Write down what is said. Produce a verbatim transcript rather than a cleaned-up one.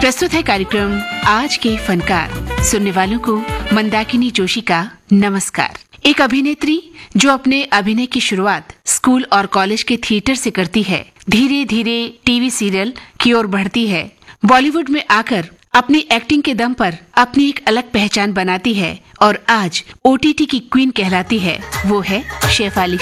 प्रस्तुत है कार्यक्रम आज के फनकार। सुनने वालों को मंदाकिनी जोशी का नमस्कार। एक अभिनेत्री जो अपने अभिनय की शुरुआत स्कूल और कॉलेज के थिएटर से करती है, धीरे धीरे टीवी सीरियल की ओर बढ़ती है, बॉलीवुड में आकर अपनी एक्टिंग के दम पर अपनी एक अलग पहचान बनाती है और आज ओटीटी की क्वीन कहलाती है, वो है शेफाली